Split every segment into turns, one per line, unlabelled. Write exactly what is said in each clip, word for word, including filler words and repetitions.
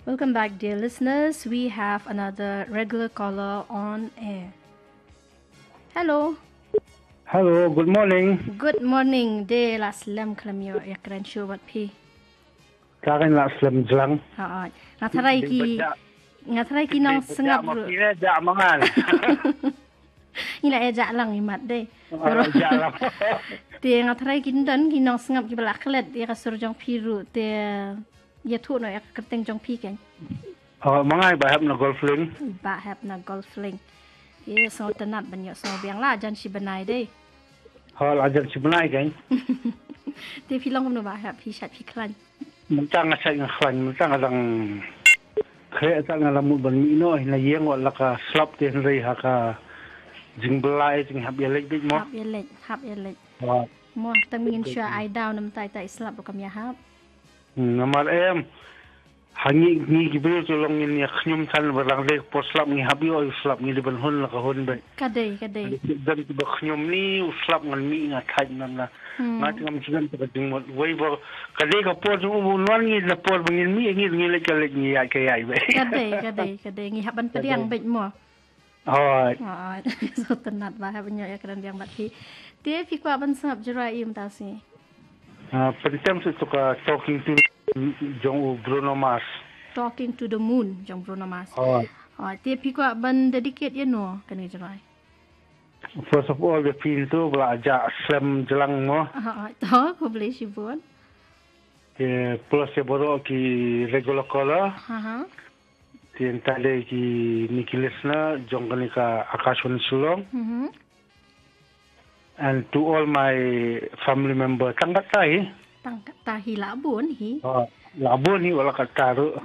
Welcome back, dear listeners. We have another regular caller on air. Hello.
Hello, good morning.
Good morning. De la slam klamyo yakran show wat pi.
Karin la slam jlang.
Ha. Ngatarai ki ngatarai ki nang sengap ru.
Iya ja mangan.
Ila eja lang imat de.
Ja lang.
Te ngatarai ki dan ki nang sengap ki balaklet ya kasur jong pi ru te ya tu no ya kerteng jong pi kan.
Oh, mangai ba hab na golf ling.
Ba hab na golf ling. Ye so tenat banyak so biang la jan si benai de.
Hal ajar si benai kan.
Te pi long no ba hab pi chat pi klan.
Mun tang sa ng khlan, mun tang dang khe tang la mu ban mi no na yeng wa la ka slap te rei ha ka jing belai jing hab ya lek bit mo.
Hab ya lek, hab ya lek.
Ha.
Mo tang mingin sure ai down nam tai tai slap kam ya hab.
Namar em hangi ni gibe to long ni khnyum tan barang le poslap ni habi o slap ni ban hon la ka hon be
Kadai kadai.
dan ti ba khnyum ni slap ngan mi nga thaj nam na ngat ngam sigan ta ding mo wei bo kadai ka po ju mu non ni la po bangin mi ngi ngi le ka le ni ya ka ya be
Kadai kadai kadai ngi haban pediang bet mo.
Alright.
Ah, so tenat ba haban ya kan yang bat pi. Te pi kwa ban sap jera im ta si.
Ah, pentem su to ka talking to Jong Bruno Mars.
Talking to the moon jong Bruno Mars.
Alright.
Ah, te pi kwa ban dedicate ya no kan ni jera.
First of all, the pin tu bela aja slam jelang mo.
Ah, to ko boleh sibun.
Eh, plus ya boro ki regular caller.
Ha ha.
Tien tale ki Nikilisna jongkani ka Akashwan Sulong.
Mhm.
And to all my family member tangkat tai.
Tang tahi labun hi.
Oh, labun ni wala kataru.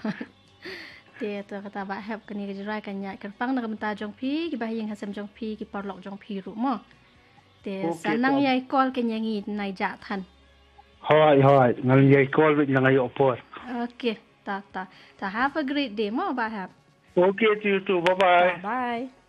Te to kata ba hab kani gerai kan ya kan pang nak menta jong pi ki bahing hasam jong pi ki porlok jong pi ru mo. Te sanang yai kol kan yangi nai ja than.
Hoi hoi ngal yai call with nang ayo por.
Okay, ta ta. Ta have a great day mo ba hab.
Okay to you too. Bye bye.
Bye.